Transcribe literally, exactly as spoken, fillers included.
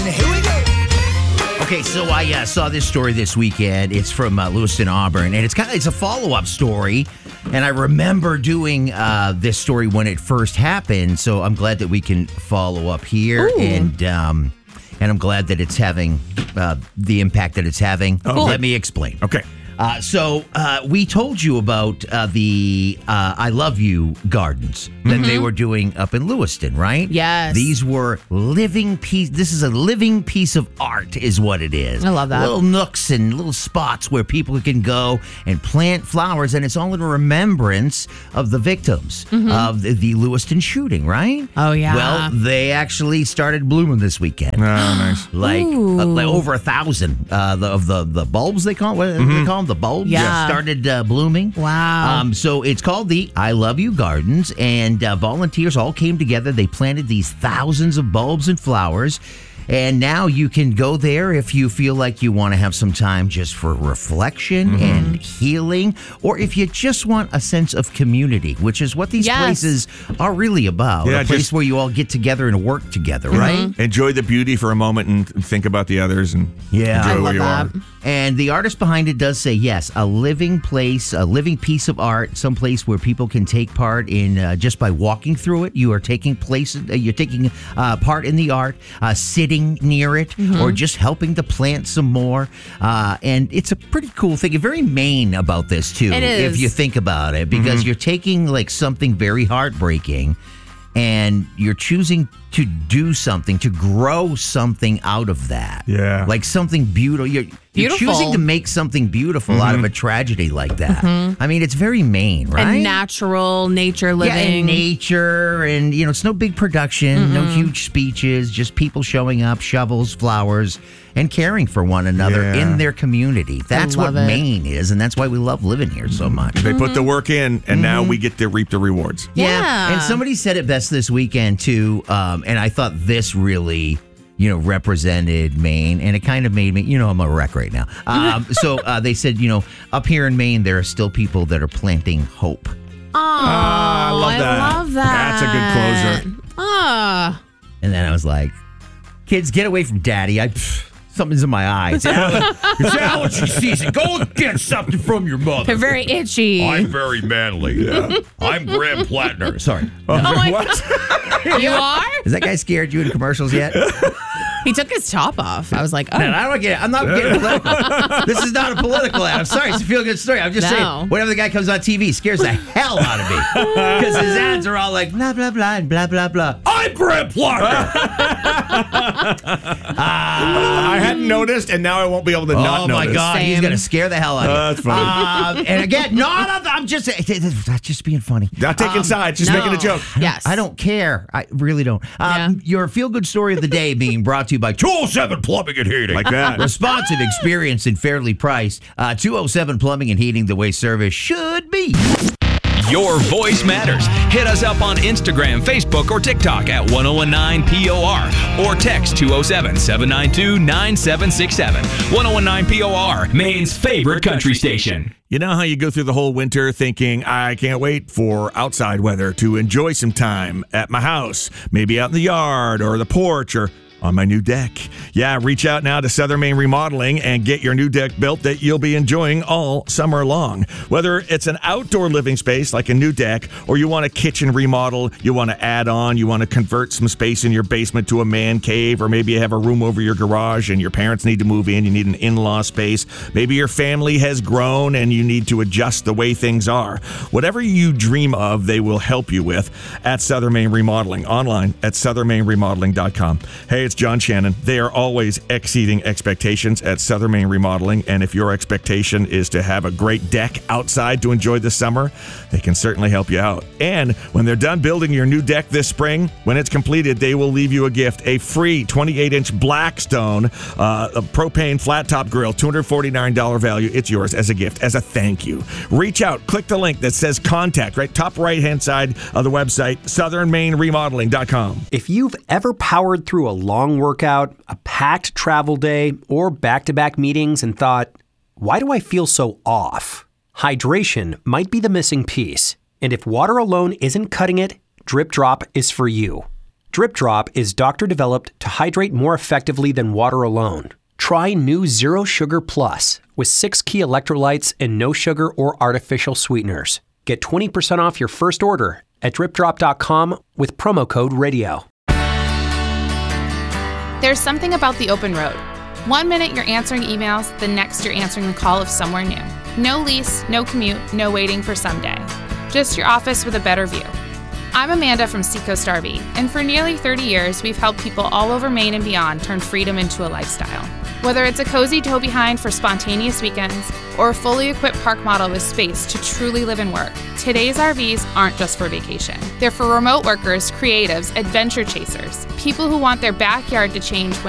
Here we go. Okay, so I uh, saw this story this weekend. It's from uh, Lewiston, Auburn, and it's kind of it's a follow-up story. And I remember doing uh, this story when it first happened, so I'm glad that we can follow up here. Ooh. And um, and I'm glad that it's having uh, the impact that it's having. Cool. Let me explain. Okay. Uh, so uh, we told you about uh, the uh, I Love You gardens that Mm-hmm. they were doing up in Lewiston, right? Yes. These were living piece. This is a living piece of art, is what it is. I love that. Little nooks and little spots where people can go and plant flowers, and it's all in remembrance of the victims of the, the Lewiston shooting, right? Mm-hmm. Oh, yeah. Well, they actually started blooming this weekend. Oh, nice. Like, Ooh. uh, like over a thousand uh, the, of the, the bulbs they call what do they call them the bulbs Yeah. started uh, blooming. Wow. Um, so it's called the I Love You Gardens, and uh, volunteers all came together. They planted these thousands of bulbs and flowers. And now you can go there if you feel like you want to have some time just for reflection and healing, or if you just want a sense of community, which is what these Yes. places are really about. Yeah, a place just- where you all get together and work together, right? Enjoy the beauty for a moment and think about the others and Yeah. enjoy I where love you that. are. And the artist behind it does say, yes, a living place, a living piece of art, some place where people can take part in uh, just by walking through it. You are taking place, uh, you're taking uh, part in the art, uh, sitting near it, or just helping to plant some more. Uh, and it's a pretty cool thing. Very Maine about this too, It if is. you think about it, because you're taking like something very heartbreaking, and you're choosing to do something, to grow something out of that. Yeah. Like something beautiful. You're, you're Beautiful. choosing to make something beautiful out of a tragedy like that. I mean, it's very Maine, right? And natural nature living. Yeah, and nature, and you know, it's no big production, no huge speeches, just people showing up, shovels, flowers, and caring for one another Yeah. in their community. That's what love it. Maine is, and that's why we love living here so much. They put the work in, and now we get to reap the rewards. Yeah. And somebody said it best this weekend too, um, and I thought this really, you know, represented Maine, and it kind of made me, you know, I'm a wreck right now. Um, so uh, they said, you know, up here in Maine, there are still people that are planting hope. Oh, Ah, I love that. I love that. That's a good closer. Ah. And then I was like, kids, get away from daddy. I pff, something's in my eye. It's, aller- it's allergy season. Go and get something from your mother. They're very itchy. I'm very manly. I'm Graham Plattner. Sorry. Oh my What? You are? Has that guy scared you in commercials yet? He took his top off. I was like, oh. No, I don't get it. I'm not getting political. This is not a political ad. I'm sorry. It's a feel-good story. I'm just No. saying, whenever the guy comes on T V, scares the hell out of me. Because his ads are all like, blah, blah, blah, and blah, blah, blah. I'm Graham Plattner. I hadn't noticed, and now I won't be able to not Oh, notice. my God. He's Same. going to scare the hell out of Oh, me. that's funny. Um, and again, no, no, I'm just, that's just being funny. Not taking Um, sides, just no. making a joke. Yes. I don't care. I really don't. Um, Yeah. Your feel-good story of the day being brought to you by two oh seven Plumbing and Heating. Like that. Responsive, experienced, and fairly priced. Uh, two oh seven Plumbing and Heating, the way service should be. Your voice matters. Hit us up on Instagram, Facebook, or TikTok at one oh one nine P O R or text two oh seven, seven nine two, nine seven six seven. one oh one nine P O R, Maine's favorite country station. You know how you go through the whole winter thinking, I can't wait for outside weather to enjoy some time at my house, maybe out in the yard or the porch or on my new deck. Yeah, reach out now to Southern Maine Remodeling and get your new deck built that you'll be enjoying all summer long. Whether it's an outdoor living space like a new deck, or you want a kitchen remodel, you want to add on, you want to convert some space in your basement to a man cave, or maybe you have a room over your garage and your parents need to move in, you need an in-law space. Maybe your family has grown and you need to adjust the way things are. Whatever you dream of, they will help you with at Southern Maine Remodeling, online at southern maine remodeling dot com. Hey, it's John Shannon. They are always exceeding expectations at Southern Maine Remodeling, and if your expectation is to have a great deck outside to enjoy this summer, they can certainly help you out. And when they're done building your new deck this spring, when it's completed, they will leave you a gift, a free twenty-eight inch Blackstone uh, a propane flat top grill, two hundred forty-nine dollars value. It's yours as a gift, as a thank you. Reach out, click the link that says contact, right top right-hand side of the website, southern maine remodeling dot com. If you've ever powered through a long workout, a packed travel day, or back-to-back meetings and thought, why do I feel so off? Hydration might be the missing piece. And if water alone isn't cutting it, Drip Drop is for you. Drip Drop is doctor-developed to hydrate more effectively than water alone. Try new Zero Sugar Plus with six key electrolytes and no sugar or artificial sweeteners. Get twenty percent off your first order at drip drop dot com with promo code radio. There's something about the open road. One minute you're answering emails, the next you're answering the call of somewhere new. No lease, no commute, no waiting for someday. Just your office with a better view. I'm Amanda from Seacoast R V, and for nearly thirty years, we've helped people all over Maine and beyond turn freedom into a lifestyle. Whether it's a cozy tow behind for spontaneous weekends or a fully equipped park model with space to truly live and work, today's R Vs aren't just for vacation. They're for remote workers, creatives, adventure chasers, people who want their backyard to change when